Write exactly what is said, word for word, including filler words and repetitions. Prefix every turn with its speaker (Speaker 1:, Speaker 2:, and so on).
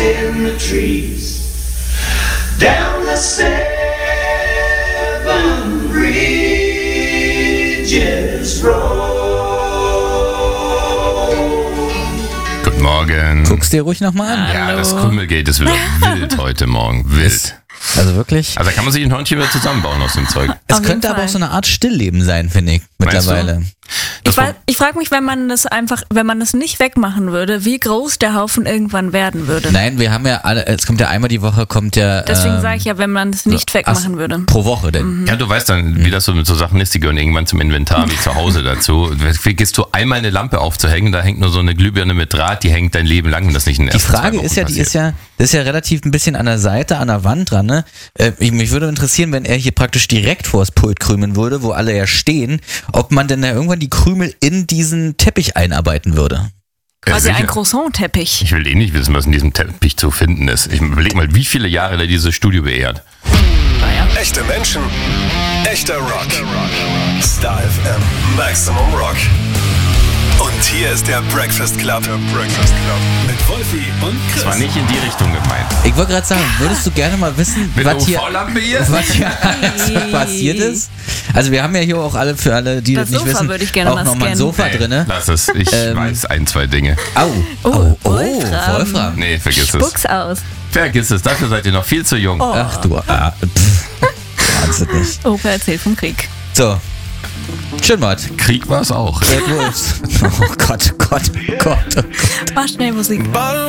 Speaker 1: in the trees, down the seven bridges roll.
Speaker 2: Guten Morgen.
Speaker 3: Guck's dir ruhig nochmal an.
Speaker 2: Ja,
Speaker 4: Hallo.
Speaker 2: das Krümelgate ist wieder wild heute Morgen. Wild.
Speaker 3: Also wirklich.
Speaker 2: Also da kann man sich ein Hörnchen wieder zusammenbauen aus dem Zeug.
Speaker 3: Es
Speaker 4: Auf jeden
Speaker 3: könnte aber
Speaker 4: Fall.
Speaker 3: auch so eine Art Stillleben sein, finde ich,
Speaker 2: Meinst du?
Speaker 3: mittlerweile.
Speaker 4: Ich, weiß- ich frage mich, wenn man das einfach, wenn man das nicht wegmachen würde, wie groß der Haufen irgendwann werden würde.
Speaker 3: Nein, wir haben ja alle, es kommt ja einmal die Woche, kommt ja.
Speaker 4: Deswegen
Speaker 3: ähm,
Speaker 4: sage ich ja, wenn man es nicht wegmachen
Speaker 3: ach,
Speaker 4: würde.
Speaker 3: Pro Woche denn.
Speaker 2: Ja, du weißt dann, wie das so mit so Sachen ist, die gehören irgendwann zum Inventar, wie zu Hause dazu. Gehst du einmal eine Lampe aufzuhängen, da hängt nur so eine Glühbirne mit Draht, die hängt dein Leben lang und das nicht in den
Speaker 3: Die
Speaker 2: ersten zwei
Speaker 3: Frage
Speaker 2: Wochen
Speaker 3: ist ja, die
Speaker 2: passiert.
Speaker 3: ist ja, das ist ja relativ ein bisschen an der Seite, an der Wand dran, ne? Äh, ich, mich würde interessieren, wenn er hier praktisch direkt vors Pult krümeln würde, wo alle ja stehen, ob man denn da irgendwann die Krümel in diesen Teppich einarbeiten würde.
Speaker 4: Quasi
Speaker 2: Ja,
Speaker 4: ein
Speaker 2: sicher.
Speaker 4: Croissant-Teppich.
Speaker 2: Ich will eh nicht wissen, was in diesem Teppich zu finden ist. Ich überleg mal, wie viele Jahre der dieses Studio beehrt.
Speaker 4: Naja.
Speaker 5: Echte Menschen, echter Rock. Star F M, Maximum Rock. Und hier ist der Breakfast Club. Der Breakfast Club. Mit Wolfi und Chris.
Speaker 2: Das war nicht in die Richtung gemeint.
Speaker 3: Ich wollte gerade sagen, würdest du gerne mal wissen,
Speaker 2: Mit
Speaker 3: was hier,
Speaker 2: U V-Lampe hier?
Speaker 3: was hier alles passiert ist? Also wir haben ja hier auch alle, für alle, die
Speaker 4: Das
Speaker 3: das nicht
Speaker 4: Sofa
Speaker 3: wissen,
Speaker 4: würde ich gerne
Speaker 3: auch
Speaker 4: mal
Speaker 3: nochmal ein
Speaker 4: scannen.
Speaker 3: Sofa
Speaker 2: Nee,
Speaker 3: drinne.
Speaker 2: Lass es. Ich
Speaker 3: Ähm,
Speaker 2: weiß ein, zwei Dinge.
Speaker 3: Au,
Speaker 4: Oh,
Speaker 3: oh, oh,
Speaker 4: Wolfram.
Speaker 3: Wolfram.
Speaker 2: Nee, vergiss es.
Speaker 4: Spuck's aus.
Speaker 2: Vergiss es. Dafür seid ihr noch viel zu jung.
Speaker 3: Ach du, ah, pff, wahnsinnig.
Speaker 4: Opa erzählt vom Krieg.
Speaker 3: So, schön mal.
Speaker 2: Krieg war es auch.
Speaker 3: Red Wolves. Oh Gott, Gott, Gott.
Speaker 4: Mach schnell Musik.